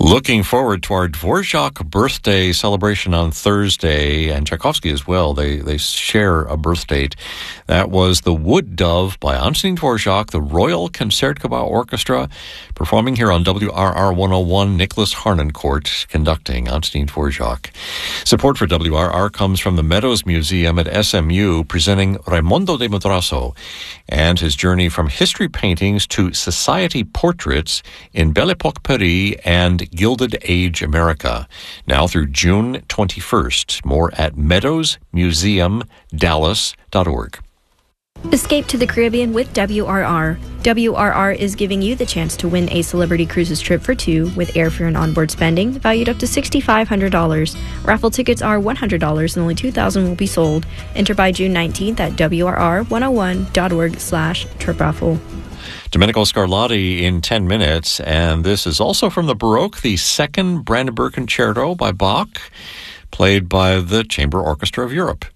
Looking forward to our Dvorak birthday celebration on Thursday, and Tchaikovsky as well. They share a birth date. That was The Wood Dove by Antonín Dvorak, the Royal Concertgebouw Orchestra, performing here on WRR 101. Nicholas Harnoncourt conducting Antonín Dvorak. Support for WRR comes from the Meadows Museum at SMU, presenting Raimondo de Madrazo and his journey from history paintings to society portraits in Belle Époque Paris and Gilded Age America, now through June 21st. More at meadowsmuseumdallas.org. Escape to the Caribbean with WRR. WRR is giving you the chance to win a Celebrity Cruises trip for two with airfare and onboard spending valued up to $6,500. Raffle tickets are $100 and only 2,000 will be sold. Enter by June 19th at WRR101.org/trip raffle. Domenico Scarlatti in 10 minutes, and this is also from the Baroque, the second Brandenburg Concerto by Bach, played by the Chamber Orchestra of Europe.